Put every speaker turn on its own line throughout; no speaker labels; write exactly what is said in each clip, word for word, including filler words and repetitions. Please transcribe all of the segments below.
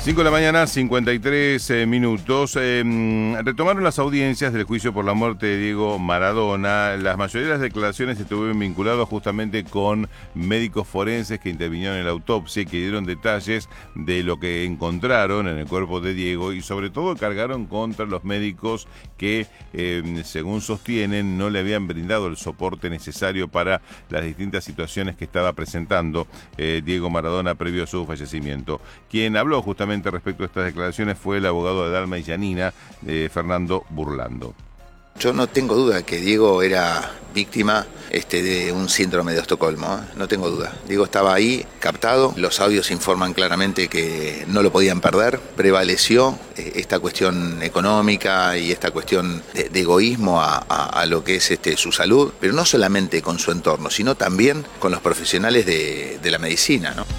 cinco de la mañana, cincuenta y tres eh, minutos. Eh, retomaron las audiencias del juicio por la muerte de Diego Maradona. Las mayoría de las declaraciones estuvieron vinculadas justamente con médicos forenses que intervinieron en la autopsia y que dieron detalles de lo que encontraron en el cuerpo de Diego y sobre todo cargaron contra los médicos que, eh, según sostienen, no le habían brindado el soporte necesario para las distintas situaciones que estaba presentando eh, Diego Maradona previo a su fallecimiento. Quien habló justamente respecto a estas declaraciones fue el abogado de Dalma y Yanina, eh, Fernando Burlando.
Yo no tengo duda que Diego era víctima este, de un síndrome de Estocolmo, ¿eh? No tengo duda. Diego estaba ahí, captado, los audios informan claramente que no lo podían perder, prevaleció eh, esta cuestión económica y esta cuestión de, de egoísmo a, a, a lo que es este, su salud, pero no solamente con su entorno, sino también con los profesionales de, de la medicina, ¿no?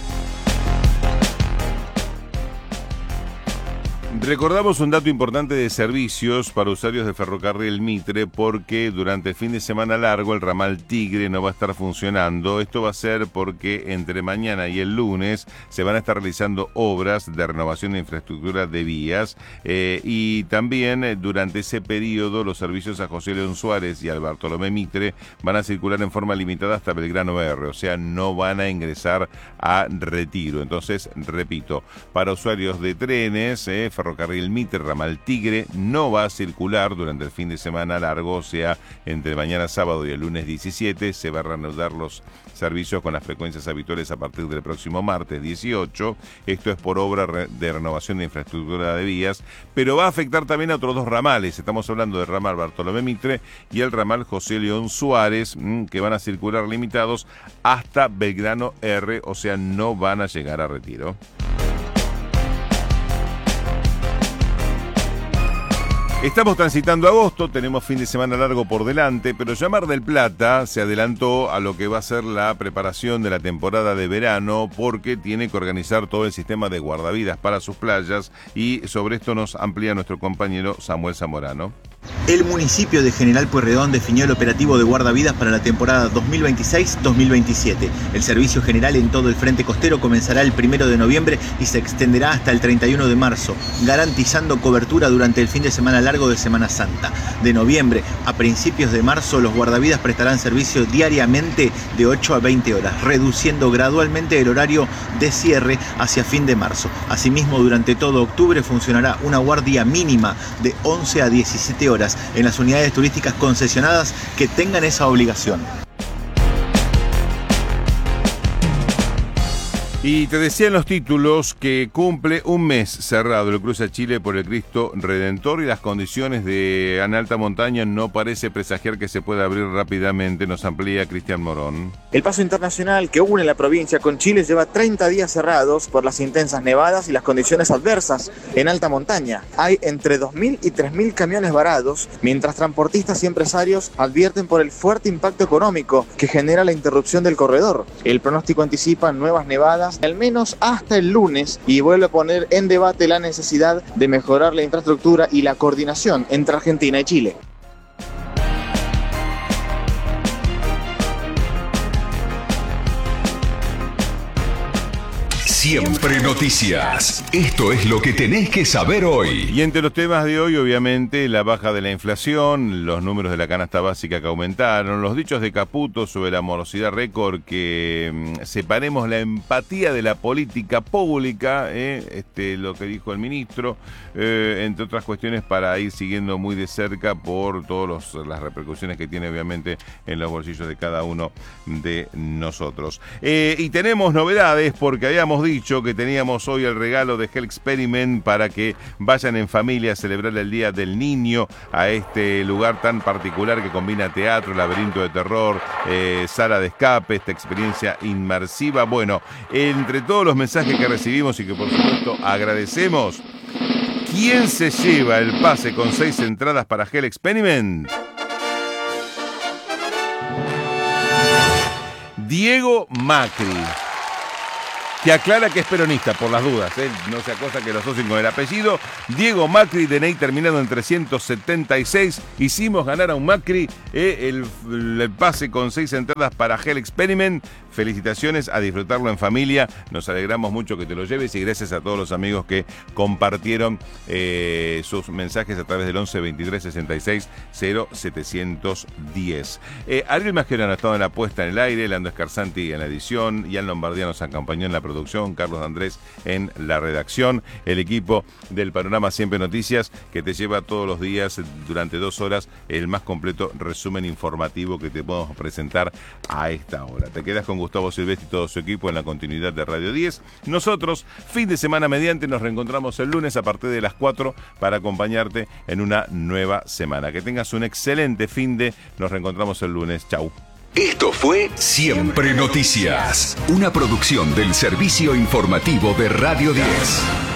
Recordamos un dato importante de servicios para usuarios de Ferrocarril Mitre porque durante el fin de semana largo el ramal Tigre no va a estar funcionando. Esto va a ser porque entre mañana y el lunes se van a estar realizando obras de renovación de infraestructura de vías eh, y también eh, durante ese periodo los servicios a José León Suárez y al Bartolomé Mitre van a circular en forma limitada hasta Belgrano R, o sea, no van a ingresar a Retiro. Entonces, repito, para usuarios de trenes, eh, Ferrocarril Mitre, ramal Tigre, no va a circular durante el fin de semana largo, o sea, entre mañana sábado y el lunes diecisiete, se van a reanudar los servicios con las frecuencias habituales a partir del próximo martes dieciocho. Esto es por obra de renovación de infraestructura de vías, pero va a afectar también a otros dos ramales. Estamos hablando del ramal Bartolomé Mitre y el ramal José León Suárez, que van a circular limitados hasta Belgrano R, o sea, no van a llegar a Retiro. Estamos transitando agosto, tenemos fin de semana largo por delante, pero ya Mar del Plata se adelantó a lo que va a ser la preparación de la temporada de verano porque tiene que organizar todo el sistema de guardavidas para sus playas y sobre esto nos amplía nuestro compañero Samuel Zamorano.
El municipio de General Pueyrredón definió el operativo de guardavidas para la temporada dos mil veintiséis dos mil veintisiete. El servicio general en todo el frente costero comenzará el primero de noviembre y se extenderá hasta el treinta y uno de marzo, garantizando cobertura durante el fin de semana largo de Semana Santa. De noviembre a principios de marzo, los guardavidas prestarán servicio diariamente de ocho a veinte horas, reduciendo gradualmente el horario de cierre hacia fin de marzo. Asimismo, durante todo octubre funcionará una guardia mínima de once a diecisiete horas en las unidades turísticas concesionadas que tengan esa obligación.
Y te decía en los títulos que cumple un mes cerrado el cruce a Chile por el Cristo Redentor y las condiciones de en alta montaña no parece presagiar que se pueda abrir rápidamente. Nos amplía Cristian Morón.
El paso internacional que une la provincia con Chile lleva treinta días cerrados por las intensas nevadas y las condiciones adversas en alta montaña. Hay entre dos mil y tres mil camiones varados, mientras transportistas y empresarios advierten por el fuerte impacto económico que genera la interrupción del corredor. El pronóstico anticipa nuevas nevadas al menos hasta el lunes y vuelve a poner en debate la necesidad de mejorar la infraestructura y la coordinación entre Argentina y Chile.
Siempre noticias. Esto es lo que tenés que saber hoy.
Y entre los temas de hoy, obviamente, la baja de la inflación, los números de la canasta básica que aumentaron, los dichos de Caputo sobre la morosidad récord, que mmm, separemos la empatía de la política pública, eh, este, lo que dijo el ministro, eh, entre otras cuestiones para ir siguiendo muy de cerca por todas las repercusiones que tiene, obviamente, en los bolsillos de cada uno de nosotros. Eh, y tenemos novedades porque habíamos dicho dicho que teníamos hoy el regalo de Hell Experiment para que vayan en familia a celebrar el Día del Niño a este lugar tan particular que combina teatro, laberinto de terror, eh, sala de escape, esta experiencia inmersiva. Bueno, entre todos los mensajes que recibimos y que por supuesto agradecemos, ¿quién se lleva el pase con seis entradas para Hell Experiment? Diego Macri. que aclara que es peronista, por las dudas, ¿eh? No sea cosa que lo asocien con el apellido. Diego Macri, D N I terminado en trescientos setenta y seis. Hicimos ganar a un Macri, eh, el, el pase con seis entradas para Hell Experiment. Felicitaciones, a disfrutarlo en familia. Nos alegramos mucho que te lo lleves y gracias a todos los amigos que compartieron eh, sus mensajes a través del once veintitrés sesenta y seis cero setecientos diez. Eh, Ariel Mascherano ha estado en la puesta en el aire, Lando Scarzanti en la edición, Ian Lombardia nos acompañó en la producción, Carlos Andrés en la redacción, el equipo del Panorama Siempre Noticias que te lleva todos los días durante dos horas el más completo resumen informativo que te podemos presentar a esta hora. Te quedas con Gustavo Silvestri y todo su equipo en la continuidad de Radio diez. Nosotros, fin de semana mediante, nos reencontramos el lunes a partir de las cuatro para acompañarte en una nueva semana. Que tengas un excelente fin de, nos reencontramos el lunes. Chau.
Esto fue Siempre Noticias, una producción del Servicio Informativo de Radio diez.